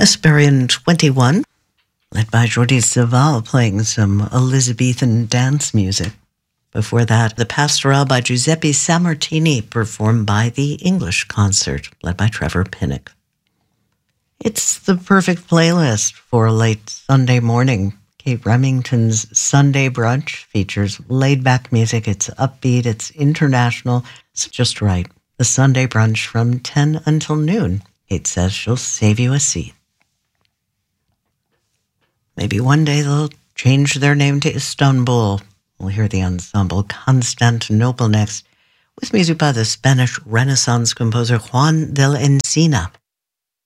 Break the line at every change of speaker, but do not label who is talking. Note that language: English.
Hesperian 21, led by Jordi Savall, playing some Elizabethan dance music. Before that, the Pastoral by Giuseppe Sammartini, performed by the English Concert, led by Trevor Pinnock. It's the perfect playlist for a late Sunday morning. Kate Remington's Sunday Brunch features laid-back music. It's upbeat, it's international, it's just right. The Sunday Brunch from 10 until noon. Kate says she'll save you a seat. Maybe one day they'll change their name to Istanbul. We'll hear the ensemble Constantinople next, with music by the Spanish Renaissance composer Juan del Encina.